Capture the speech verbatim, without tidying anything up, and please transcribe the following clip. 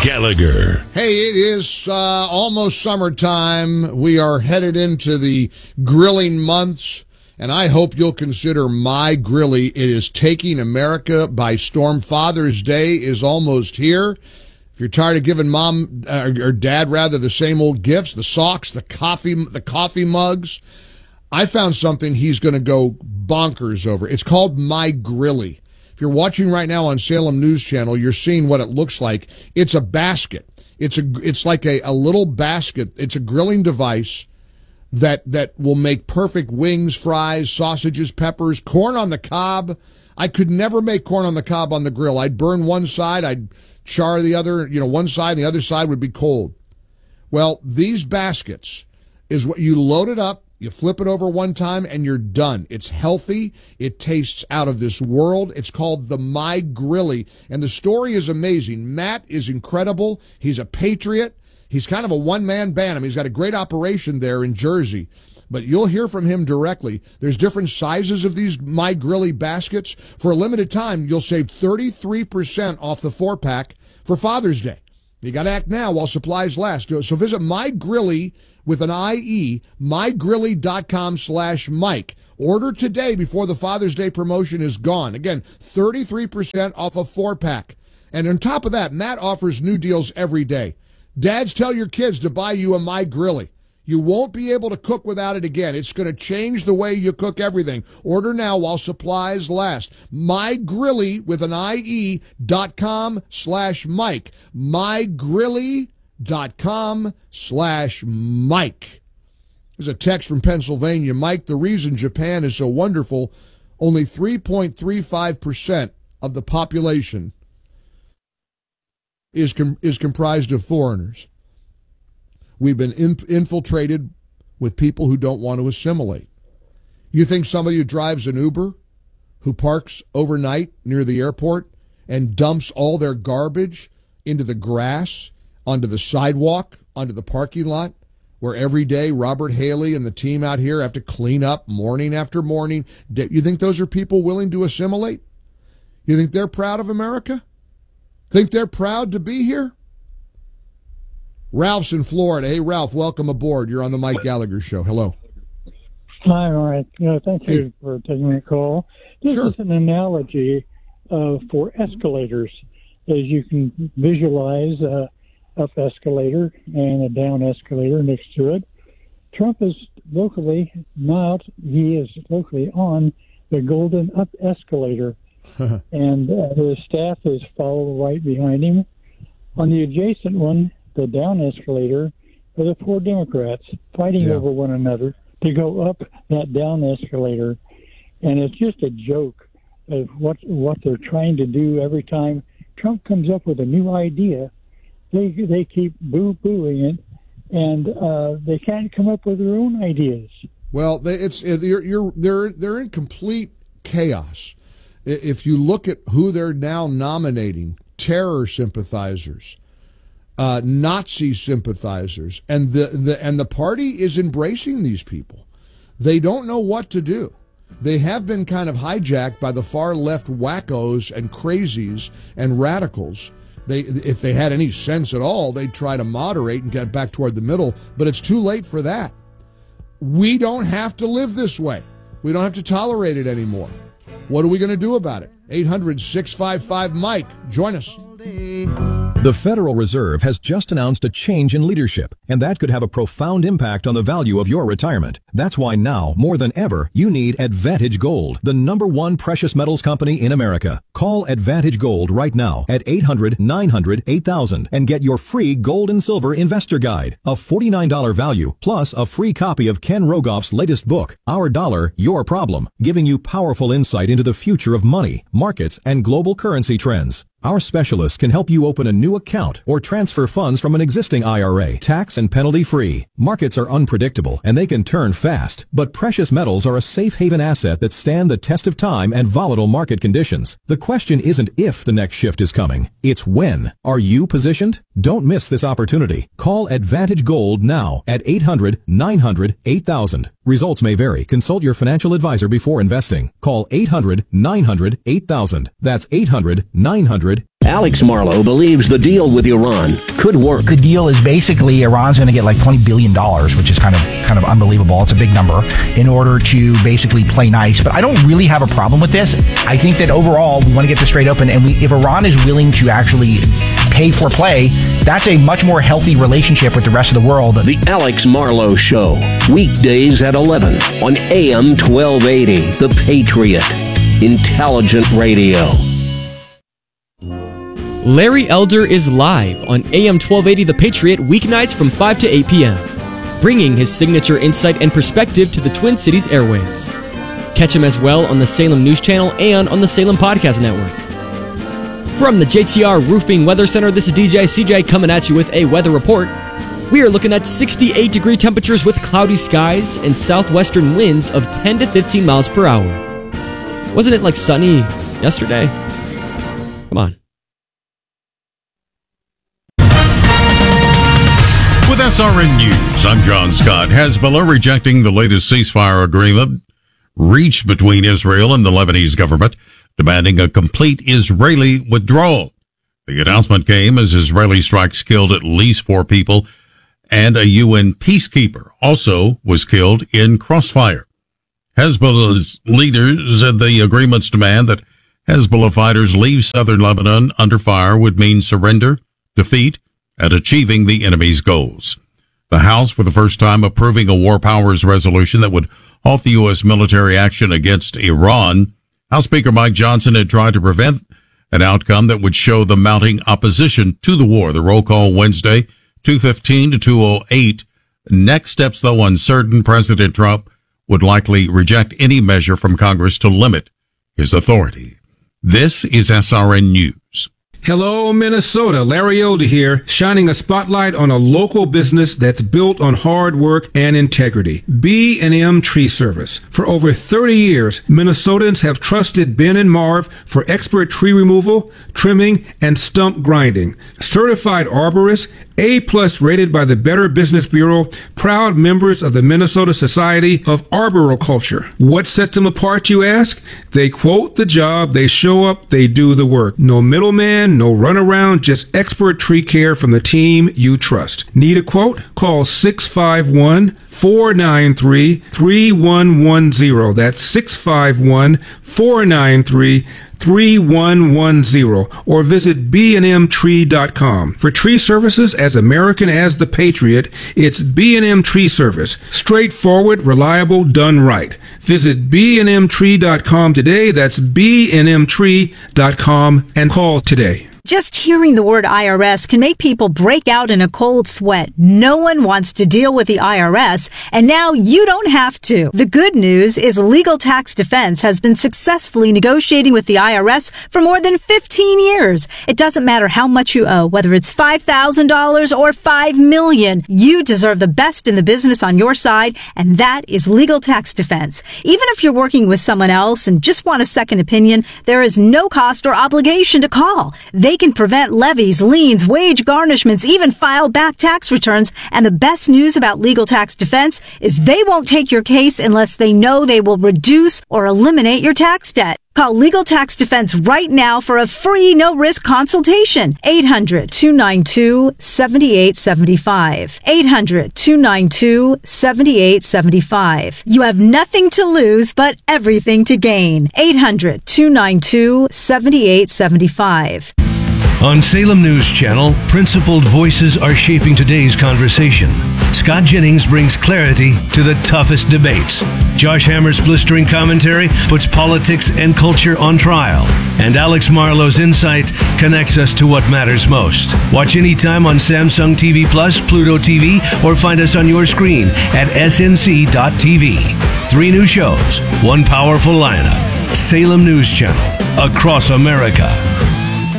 Gallagher. Hey, it is uh, almost summertime. We are headed into the grilling months, and I hope you'll consider My Grilly. It is taking America by storm. Father's Day is almost here. If you're tired of giving mom uh, or dad rather the same old gifts, the socks, the coffee, the coffee mugs, I found something he's going to go bonkers over. It's called My Grilly. If you're watching right now on Salem News Channel, you're seeing what it looks like. It's a basket. It's a it's like a, a little basket. It's a grilling device that that will make perfect wings, fries, sausages, peppers, corn on the cob. I could never make corn on the cob on the grill. I'd burn one side, I'd char the other, you know, one side, the other side would be cold. Well, these baskets is what you load it up. You flip it over one time, and you're done. It's healthy. It tastes out of this world. It's called the My Grilly, and the story is amazing. Matt is incredible. He's a patriot. He's kind of a one-man band. I mean, he's got a great operation there in Jersey, but you'll hear from him directly. There's different sizes of these My Grilly baskets. For a limited time, you'll save thirty-three percent off the four-pack for Father's Day. You got to act now while supplies last. So visit My Grilly with an I E, mygrilly.com slash Mike. Order today before the Father's Day promotion is gone. Again, thirty-three percent off a four-pack. And on top of that, Matt offers new deals every day. Dads, tell your kids to buy you a My Grilly. You won't be able to cook without it again. It's going to change the way you cook everything. Order now while supplies last. MyGrilly with an I E dot com slash Mike. MyGrilly.com slash Mike. There's a text from Pennsylvania. Mike, the reason Japan is so wonderful, only three point three five percent of the population is com- is comprised of foreigners. We've been in- infiltrated with people who don't want to assimilate. You think somebody who drives an Uber, who parks overnight near the airport and dumps all their garbage into the grass, onto the sidewalk, onto the parking lot, where every day Robert Haley and the team out here have to clean up morning after morning, you think those are people willing to assimilate? You think they're proud of America? Think they're proud to be here? Ralph's in Florida. Hey, Ralph, welcome aboard. You're on the Mike Gallagher Show. Hello. Hi, Mike. Uh, thank you hey. for taking the call. This sure. is an analogy uh, for escalators. As you can visualize a up escalator and a down escalator next to it. Trump is locally not, he is locally on the golden up escalator. and uh, his staff is followed right behind him. On the adjacent one, the down escalator, are the four Democrats fighting yeah. over one another to go up that down escalator. And it's just a joke of what what they're trying to do every time Trump comes up with a new idea. They they keep boo-booing it, and uh, they can't come up with their own ideas. Well, they, it's you're, you're they're they're in complete chaos. If you look at who they're now nominating, terror sympathizers, uh, Nazi sympathizers, and the, the and the party is embracing these people. They don't know what to do. They have been kind of hijacked by the far left wackos and crazies and radicals. They, if they had any sense at all, they'd try to moderate and get back toward the middle, but it's too late for that. We don't have to live this way. We don't have to tolerate it anymore. What are we going to do about it? eight hundred, six five five, Mike. Join us. The Federal Reserve has just announced a change in leadership, and that could have a profound impact on the value of your retirement. That's why now, more than ever, you need Advantage Gold, the number one precious metals company in America. Call Advantage Gold right now at eight hundred, nine hundred, eight thousand and get your free gold and silver investor guide, a forty-nine dollars value, plus a free copy of Ken Rogoff's latest book, Our Dollar, Your Problem, giving you powerful insight into the future of money, markets, and global currency trends. Our specialists can help you open a new account or transfer funds from an existing I R A, tax and penalty free. Markets are unpredictable and they can turn fast, but precious metals are a safe haven asset that stand the test of time and volatile market conditions. The question isn't if the next shift is coming, it's when. Are you positioned? Don't miss this opportunity. Call Advantage Gold now at eight hundred, nine hundred, eight thousand. Results may vary. Consult your financial advisor before investing. Call eight hundred, nine hundred, eight thousand. That's eight hundred, nine hundred Alex Marlow believes the deal with Iran could work. The deal is basically Iran's going to get like twenty billion dollars, which is kind of kind of unbelievable. It's a big number, in order to basically play nice. But I don't really have a problem with this. I think that overall we want to get this straight open, and we, if Iran is willing to actually pay for play, that's a much more healthy relationship with the rest of the world. The Alex Marlow Show, weekdays at eleven on A M twelve eighty, The Patriot. Intelligent radio. Larry Elder is live on A M twelve eighty The Patriot weeknights from five to eight p.m., bringing his signature insight and perspective to the Twin Cities airwaves. Catch him as well on the Salem News Channel and on the Salem Podcast Network. From the J T R Roofing Weather Center, this is D J C J coming at you with a weather report. We are looking at sixty-eight degree temperatures with cloudy skies and southwestern winds of ten to fifteen miles per hour. Wasn't it like sunny yesterday? Come on. With S R N News, I'm John Scott. Hezbollah rejecting the latest ceasefire agreement reached between Israel and the Lebanese government, demanding a complete Israeli withdrawal. The announcement came as Israeli strikes killed at least four people, and a U N peacekeeper also was killed in crossfire. Hezbollah's leaders said the agreement's demand that Hezbollah fighters leave southern Lebanon under fire would mean surrender, defeat, and achieving the enemy's goals. The House, for the first time, approving a war powers resolution that would halt the U S military action against Iran. House Speaker Mike Johnson had tried to prevent an outcome that would show the mounting opposition to the war. The roll call Wednesday, two fifteen to two oh eight. Next steps, though uncertain, President Trump would likely reject any measure from Congress to limit his authority. This is S R N News. Hello, Minnesota. Larry Elder here, shining a spotlight on a local business that's built on hard work and integrity. B and M Tree Service. For over thirty years, Minnesotans have trusted Ben and Marv for expert tree removal, trimming, and stump grinding. Certified arborists, A-plus rated by the Better Business Bureau, proud members of the Minnesota Society of Arboriculture. What sets them apart, you ask? They quote the job, they show up, they do the work. No middleman, no runaround, just expert tree care from the team you trust. Need a quote? Call six five one, four nine three, three one one zero. That's six five one, four nine three, three one one zero, or visit b and m tree dot com. For tree services as American as the Patriot, it's B and M Tree Service. Straightforward, reliable, done right. Visit b and m tree dot com today. That's b and m tree dot com and call today. Just hearing the word I R S can make people break out in a cold sweat. No one wants to deal with the I R S, and now you don't have to. The good news is Legal Tax Defense has been successfully negotiating with the I R S for more than fifteen years. It doesn't matter how much you owe, whether it's five thousand dollars or five million dollars. You deserve the best in the business on your side, and that is Legal Tax Defense. Even if you're working with someone else and just want a second opinion, there is no cost or obligation to call. They can prevent levies, liens, wage garnishments, even file back tax returns. And the best news about Legal Tax Defense is they won't take your case unless they know they will reduce or eliminate your tax debt. Call Legal Tax Defense right now for a free, no-risk consultation. eight hundred, two nine two, seven eight seven five. eight hundred, two nine two, seven eight seven five. You have nothing to lose, but everything to gain. eight hundred, two nine two, seven eight seven five. On Salem News Channel, principled voices are shaping today's conversation. Scott Jennings brings clarity to the toughest debates. Josh Hammer's blistering commentary puts politics and culture on trial. And Alex Marlow's insight connects us to what matters most. Watch anytime on Samsung T V Plus, Pluto T V, or find us on your screen at s n c dot t v. Three new shows, one powerful lineup. Salem News Channel, across America.